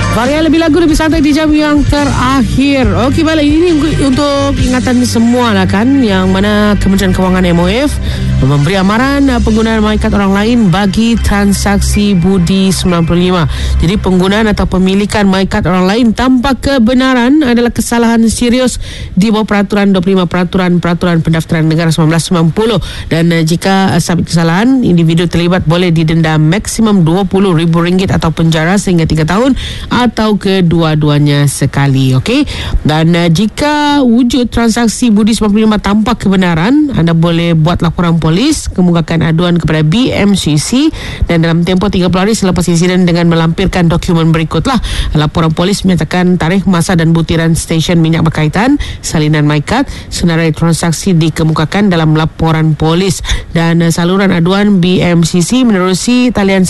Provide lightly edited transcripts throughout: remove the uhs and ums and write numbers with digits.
Varian lebih lagu, lebih santai di jam yang terakhir. Okey, baiklah, ini untuk ingatan semua lah kan, yang mana Kementerian Kewangan MOF memberi amaran penggunaan MyKad orang lain bagi transaksi budi 95. Jadi penggunaan atau pemilikan MyKad orang lain tanpa kebenaran adalah kesalahan serius di bawah Peraturan 25 Peraturan Pendaftaran Negara 1990, dan jika sabit kesalahan, individu terlibat boleh didenda maksimum RM20,000 atau penjara sehingga 3 tahun atau kedua-duanya sekali. Okey, dan jika wujud transaksi budi 95 tanpa kebenaran, anda boleh buat laporan polis, kemukakan aduan kepada BMCC, dan dalam tempoh 30 hari selepas insiden dengan melampirkan dokumen berikutlah. Laporan polis menyatakan tarikh, masa dan butiran stesen minyak berkaitan, salinan MyKad, senarai transaksi dikemukakan dalam laporan polis, dan saluran aduan BMCC menerusi talian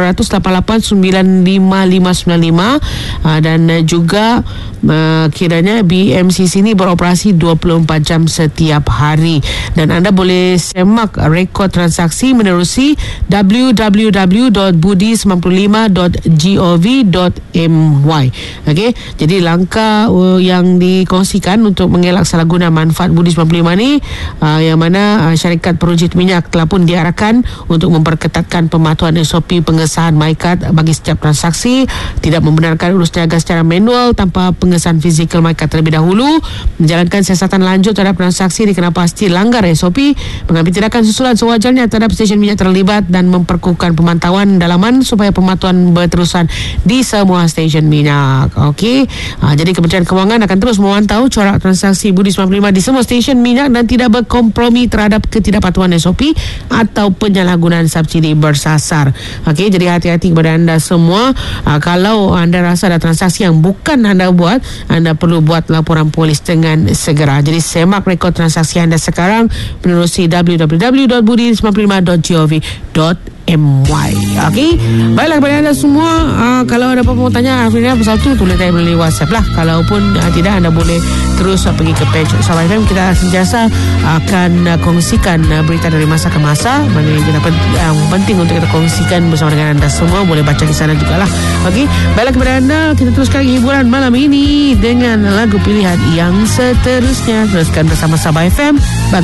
1388955595, dan juga kiranya BMCC ini beroperasi 24 jam setiap hari, dan anda boleh semak rekod transaksi menerusi www.budi95.gov.my. Okey, jadi langkah yang dikongsikan untuk mengelak salah guna manfaat budi 95 ni, yang mana syarikat perujit minyak telah pun diarahkan untuk memperketatkan pematuhan SOP pengesahan MyKad bagi setiap transaksi, tidak membenarkan urus niaga secara manual tanpa pengesahan fizikal MyKad terlebih dahulu, menjalankan siasatan lanjut terhadap transaksi dikena pasti langgar SOP, mengambil tindakan susulan sewajarnya terhadap stesen minyak terlibat, dan memperkukuhkan pemantauan dalaman supaya pematuhan berterusan di semua stesen minyak. Okey, jadi Kementerian Kewangan akan terus memantau corak transaksi budi 95 di semua stesen minyak dan tidak berkompromi terhadap ketidakpatuhan SOP atau penyalahgunaan subsidi bersasar. Okey, jadi hati-hati kepada anda semua. Kalau anda rasa ada transaksi yang bukan anda buat, anda perlu buat laporan polis dengan segera. Jadi semak rekod transaksi anda sekarang menerusi www.budi95.gov.my. Okey, baiklah kepada anda semua, kalau ada apa-apa mau tanya Afrina pasal tu, tulis saya melalui WhatsApp lah. Kalaupun tidak, anda boleh terus pergi ke page Sabah FM. Kita sentiasa akan kongsikan berita dari masa ke masa. Mana yang penting untuk kita kongsikan bersama dengan anda semua. Boleh baca di sana jugalah. Okey, baiklah kepada anda, kita teruskan hiburan malam ini dengan lagu pilihan yang seterusnya. Teruskan bersama Sabah FM.